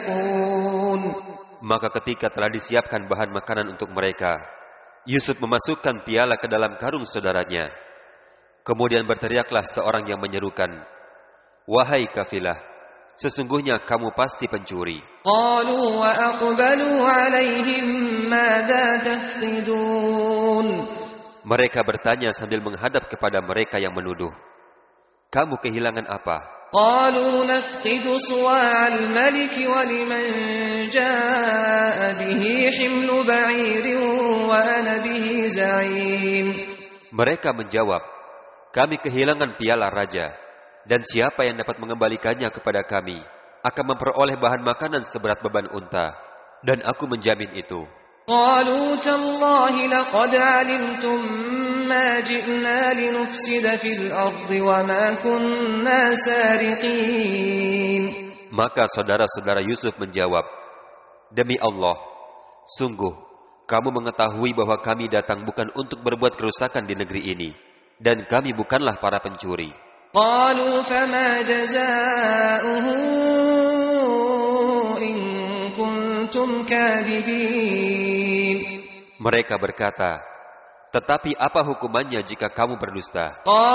Maka ketika telah disiapkan bahan makanan untuk mereka, Yusuf memasukkan piala ke dalam karung saudaranya. Kemudian berteriaklah seorang yang menyerukan, "Wahai kafilah, sesungguhnya kamu pasti pencuri." Mereka bertanya sambil menghadap kepada mereka yang menuduh, "Kamu kehilangan apa?" Mereka menjawab, "Kami kehilangan piala raja, dan siapa yang dapat mengembalikannya kepada kami akan memperoleh bahan makanan seberat beban unta, dan aku menjamin itu." Maka saudara-saudara Yusuf menjawab, "Demi Allah, sungguh kamu mengetahui bahwa kami datang bukan untuk berbuat kerusakan di negeri ini, dan kami bukanlah para pencuri." Mereka berkata, "Tetapi apa hukumannya jika kamu berdusta?"